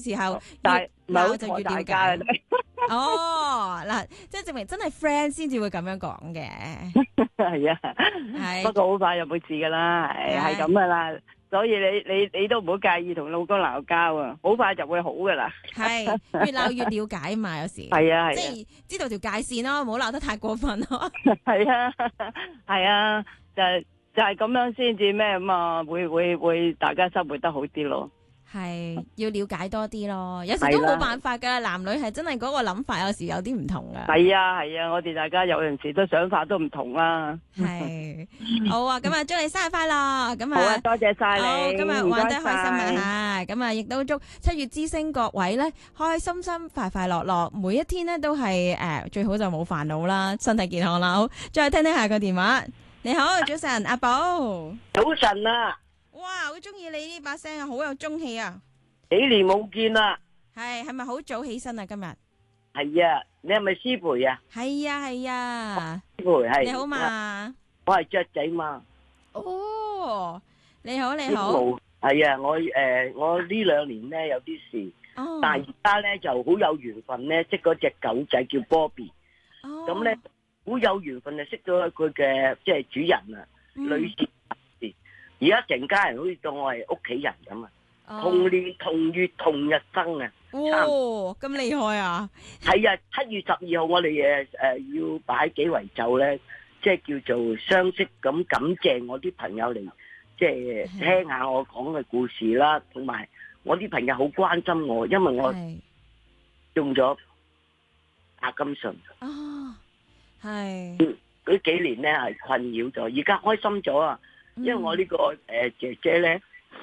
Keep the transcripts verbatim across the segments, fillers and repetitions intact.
時候但越鬧就越了解。哦，嗱，即係證明真係 friend 先至會咁樣講嘅。 係啊， 係不過好快就冇事噶啦，係係咁噶啦。所以你你你都唔好介意同老公鬧交啊，好快就會好噶啦。 係越鬧越了解嘛，有時係啊係啊， 即係知道條界線咯，唔好鬧得太過分咯。 係啊係啊，就係就係咁樣先至咩咁啊，會會會大家生活得好啲咯。 係要了解多啲咯，有時都冇辦法噶，男女係真係嗰個諗法有時有啲唔同噶。 係啊係啊，我哋大家有陣時都想法都唔同啦。 係好啊，咁啊祝你生日快樂，咁啊好啊，多謝晒你， 今日玩得開心啊吓，咁啊亦都祝七月之星各位咧開開心心、快快樂樂，每一天咧都係誒最好就冇煩惱啦，身體健康啦。好，再聽聽下個電話。你好，早晨，阿寶。 早晨啊！ 哇，好中意你呢把聲啊，好有中氣啊！ 幾年冇見啦， 係係咪好早起身啊？今日係啊，你係咪師培啊？ 係啊係啊， 師培係。 你好嘛？ 我係雀仔嘛。 哦，你好你好。 係啊，我誒我呢兩年咧有啲事， 哦、 但係而家咧就好有緣分咧，識嗰隻狗仔叫 Bobby。 哦。 咁咧好有緣分就識咗佢嘅即係主人啊， 嗯、 女士。而家成家人好似當我係屋企人咁啊，同年同月同日生啊！ 哦，咁厲害啊！ 係啊，七月十二號我哋誒誒要擺幾圍酒咧，即係叫做相識咁感謝我啲朋友嚟，即係聽下我講嘅故事啦，同埋我啲朋友好關心我，因為我用咗帕金遜。 哦，係。 嗰幾年咧係困擾咗，而家開心咗啊！因為我呢個誒姐姐咧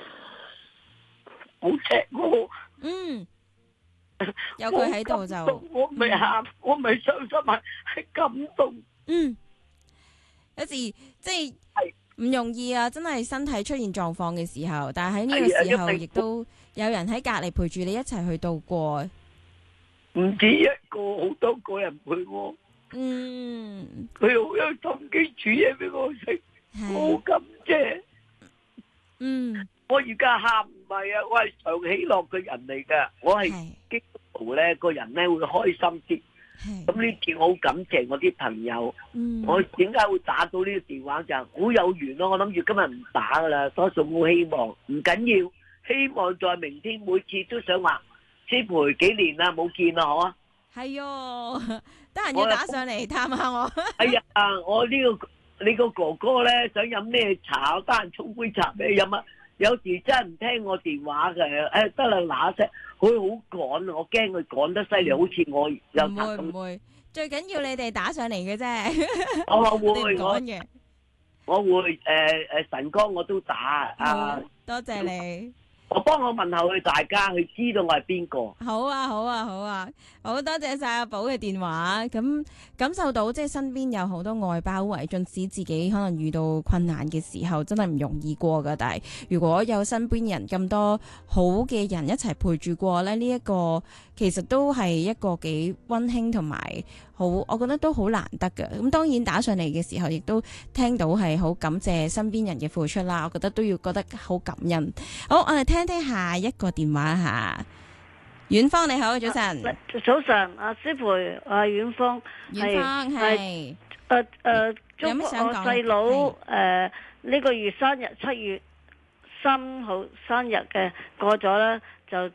好錫我， 嗯，有佢喺度就我唔係喊，我唔係傷心，係係感動。 嗯，有時即係唔容易啊！真係身體出現狀況嘅時候，但係喺呢個時候亦都有人喺隔籬陪住你一齊去度過。 唔止一個，好多個人陪我。 嗯， 佢好有心機煮嘢俾我食。好感謝， 嗯， 我而家喊唔係啊，我係常喜樂嘅人嚟噶，我係基督徒咧，個人咧會開心啲。咁呢次我好感謝我啲朋友， 嗯、 我點解會打到呢個電話就係好有緣咯。我諗住今日唔打噶啦，多數冇希望，唔緊要，希望在明天每次都想話師培幾年啦冇見啦，嗬？ 係喲，得閒要打上嚟探下我。 哎呀，我呢、這個。你個哥哥咧想飲咩茶，我得閒沖杯茶俾你飲啊！有時真係唔聽我電話嘅，誒得啦嗱聲，佢好趕，我驚佢趕得犀利，好似我有唔會唔會，最緊要你哋打上嚟嘅啫。 我會趕嘅， 我會誒誒晨光我都打啊！ 多謝你。 我幫我問候佢大家，佢知道我係邊個。 好啊，好啊，好啊，好多謝晒阿寶嘅電話。咁感受到即係身邊有好多愛包圍，縱使自己可能遇到困難嘅時候，真係唔容易過噶。但係如果有身邊人咁多好嘅人一齊陪住過咧，呢、這、一個其實都係一個幾溫馨同埋好，我覺得都好難得噶。咁當然打上嚟嘅時候，亦都聽到係好感謝身邊人嘅付出啦。我覺得都要覺得好感恩。好，我哋聽聽下一個電話吓。遠方你好，早晨。 早晨，阿師培，阿遠方， 遠方係誒誒，祝福我細佬誒呢個月生日，七月三號生日嘅過咗啦，就誒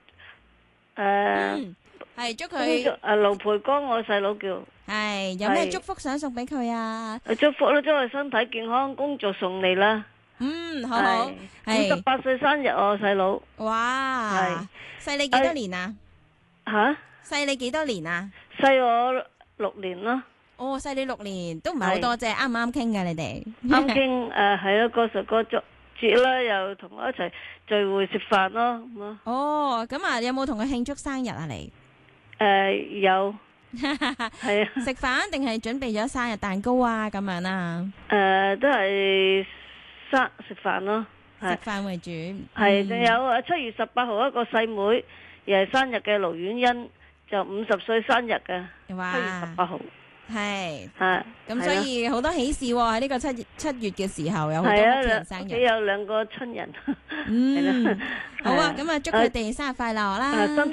係祝佢誒盧培光，我細佬叫係有咩祝福想送俾佢啊？ 祝福啦，祝佢身體健康，工作順利啦。 嗯，好好。 五十八歲生日我細佬。 哇，細你幾多年啊？ 吓？ 細你幾多年啊？ 細我六年咯。 哦，細你六年都唔係好多啫，啱唔啱傾噶你哋？ 啱傾誒，係咯，過十個節啦，又同我一齊聚會食飯咯。 哦，咁啊，有冇同佢慶祝生日啊？你誒有，係啊。 食飯定係準備咗生日蛋糕啊？咁樣啊？ 誒，都係生食飯咯， 食飯為主。 係，仲有啊，七月十八號一個細妹。又係生日嘅盧婉欣，就五十歲生日嘅，七月十八號。 係， 係， 咁所以好多喜事喎！喺呢個七月七月嘅時候，有好多屋企人生日， 屋企有兩個親人。 嗯，好啊，咁啊，祝佢哋生日快樂啦！ 身體